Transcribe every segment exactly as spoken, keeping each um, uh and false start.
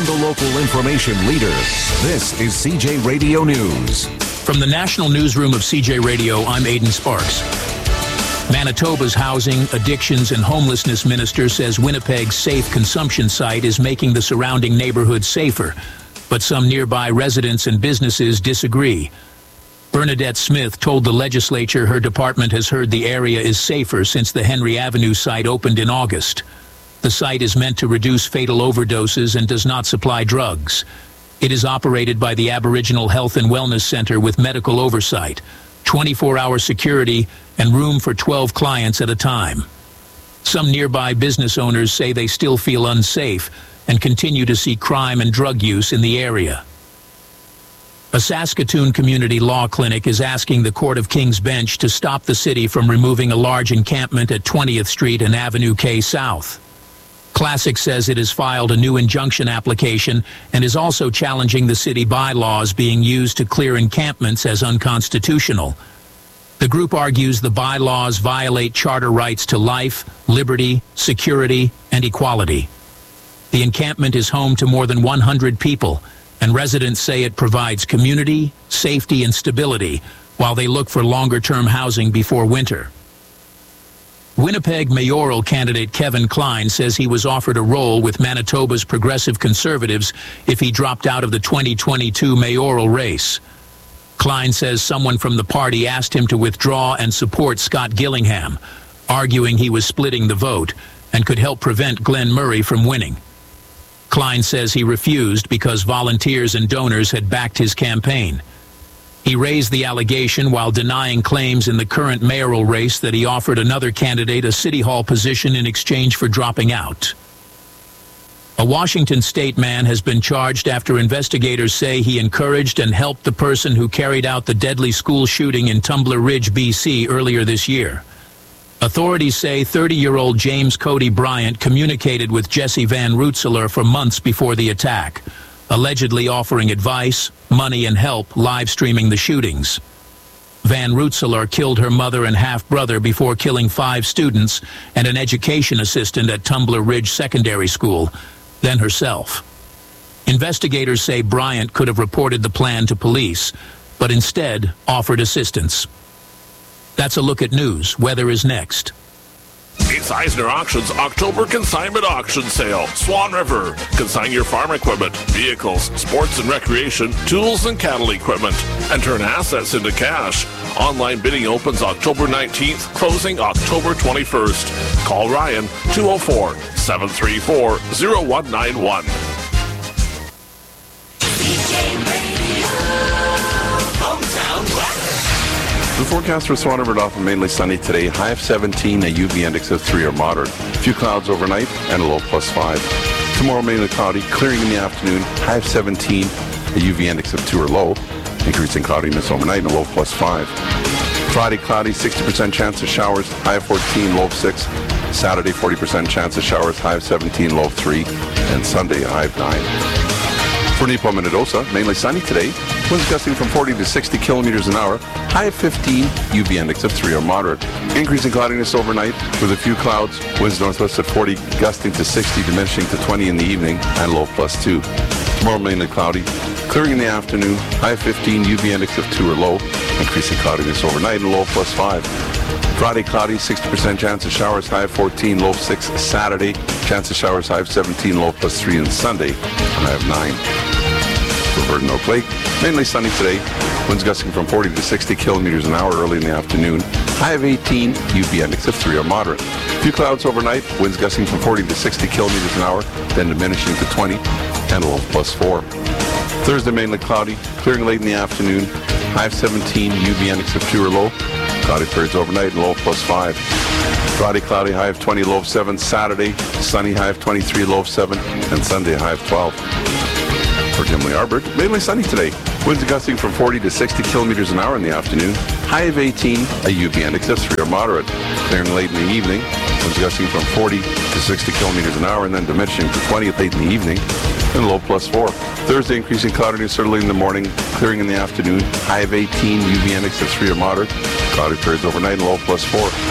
From the local information leader, this is C J Radio News. From the National Newsroom of C J Radio, I'm Aidan Sparks. Manitoba's Housing, Addictions and Homelessness Minister says Winnipeg's safe consumption site is making the surrounding neighborhood safer, but some nearby residents and businesses disagree. Bernadette Smith told the legislature her department has heard the area is safer since the Henry Avenue site opened in August. The site is meant to reduce fatal overdoses and does not supply drugs. It is operated by the Aboriginal Health and Wellness Center with medical oversight, twenty-four hour security, and room for twelve clients at a time. Some nearby business owners say they still feel unsafe and continue to see crime and drug use in the area. A Saskatoon community law clinic is asking the Court of King's Bench to stop the city from removing a large encampment at twentieth Street and Avenue K South. Classic says it has filed a new injunction application and is also challenging the city bylaws being used to clear encampments as unconstitutional. The group argues the bylaws violate charter rights to life, liberty, security, and equality. The encampment is home to more than one hundred people, and residents say it provides community, safety, and stability while they look for longer-term housing before winter. Winnipeg mayoral candidate Kevin Klein says he was offered a role with Manitoba's Progressive Conservatives if he dropped out of the twenty twenty-two mayoral race. Klein says someone from the party asked him to withdraw and support Scott Gillingham, arguing he was splitting the vote and could help prevent Glenn Murray from winning. Klein says he refused because volunteers and donors had backed his campaign. He raised the allegation while denying claims in the current mayoral race that he offered another candidate a city hall position in exchange for dropping out. A Washington state man has been charged after investigators say he encouraged and helped the person who carried out the deadly school shooting in Tumbler Ridge, B C earlier this year. Authorities say thirty-year-old James Cody Bryant communicated with Jesse Van Rootselaar for months before the attack, allegedly offering advice, money, and help live streaming the shootings. Van Rootselaar killed her mother and half-brother before killing five students and an education assistant at Tumbler Ridge Secondary School, then herself. Investigators say Bryant could have reported the plan to police, but instead offered assistance. That's a look at news. Weather is next. It's Eisner Auctions October Consignment Auction Sale. Swan River. Consign your farm equipment, vehicles, sports and recreation, tools and cattle equipment, and turn assets into cash. Online bidding opens October nineteenth, closing October twenty-first. Call Ryan, two oh four, seven three four, oh one nine one. The forecast for Swan River Dauphin mainly sunny today. High of seventeen, a U V index of three or moderate. A few clouds overnight and a low plus five. Tomorrow mainly cloudy, clearing in the afternoon. High of seventeen, a U V index of two or low. Increasing cloudiness overnight and a low plus five. Friday cloudy, sixty percent chance of showers. High of fourteen, low of six. Saturday forty percent chance of showers. High of seventeen, low of three. And Sunday high of nine. For Nepo Minnedosa, mainly sunny today. Winds gusting from forty to sixty kilometers an hour. High of fifteen, U V index of three or moderate. Increasing cloudiness overnight with a few clouds. Winds northwest at forty, gusting to sixty, diminishing to twenty in the evening, and low plus two. Tomorrow mainly cloudy. Clearing in the afternoon. High of fifteen, U V index of two or low. Increasing cloudiness overnight, and low plus five. Friday cloudy, sixty percent chance of showers. High of fourteen, low of six. Saturday, chance of showers. High of seventeen, low plus three. And Sunday, high of nine. For Burton Oak Lake, mainly sunny today. Winds gusting from forty to sixty kilometers an hour early in the afternoon. High of eighteen, U V index of three or moderate. A few clouds overnight. Winds gusting from forty to sixty kilometers an hour, then diminishing to twenty, and a low plus four. Thursday mainly cloudy, clearing late in the afternoon. High of seventeen, U V index of two or low. Cloudy periods overnight and low plus five. Friday cloudy, high of twenty, low of seven. Saturday sunny, high of twenty-three, low of seven, and Sunday high of twelve. For Gimli Arbor, mainly sunny today. Winds gusting from forty to sixty kilometers an hour in the afternoon. High of eighteen, a U V index of three or moderate. Clearing late in the evening. Winds gusting from forty to sixty kilometers an hour and then diminishing to twenty late in the evening. And low plus four. Thursday increasing cloudiness early in the morning, clearing in the afternoon. High of eighteen, U V index of three or moderate. Cloudy periods overnight and low plus four.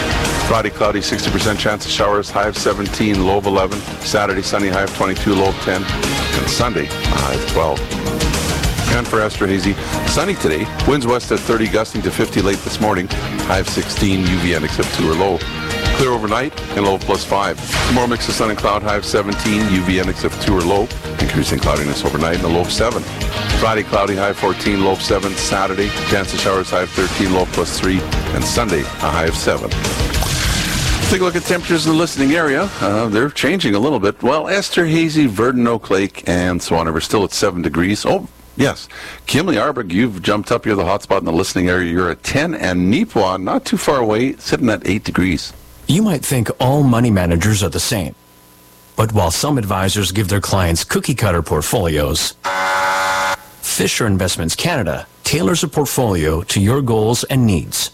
Friday, cloudy, sixty percent chance of showers, high of seventeen, low of eleven. Saturday, sunny, high of twenty-two, low of ten. And Sunday, high of twelve. And for Esterhazy, sunny today. Winds west at thirty, gusting to fifty late this morning. High of sixteen, U V index of two or low. Clear overnight and low of plus five. Tomorrow, mix of sun and cloud, high of seventeen, U V index of two or low. Increasing cloudiness overnight and a low of seven. Friday, cloudy, high of fourteen, low of seven. Saturday, chance of showers, high of thirteen, low of plus three. And Sunday, a high of seven. Take a look at temperatures in the listening area. Uh, they're changing a little bit. Well, Esterhazy, Verdon, Oak Lake, and Swan River still at seven degrees. Oh, yes. Kimley, Arbig, you've jumped up. You're the hot spot in the listening area. You're at ten. And Neepawa, not too far away, sitting at eight degrees. You might think all money managers are the same. But while some advisors give their clients cookie-cutter portfolios, Fisher Investments Canada tailors a portfolio to your goals and needs.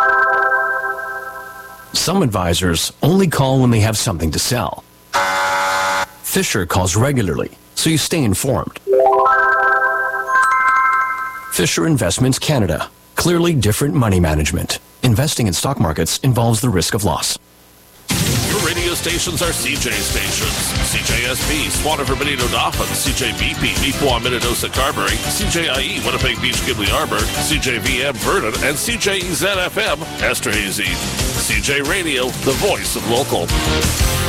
Some advisors only call when they have something to sell. Fisher calls regularly, so you stay informed. Fisher Investments Canada. Clearly different money management. Investing in stock markets involves the risk of loss. Your radio stations are C J stations. C J S B, Swan River, Benito, Dauphin. C J B P, Neepawa, Minnedosa, Carberry. C J I E, Winnipeg Beach, Gimli, Arbor. C J V M, Verdon. And C J E Z F M, Esterhazy. C J Radio, the voice of local.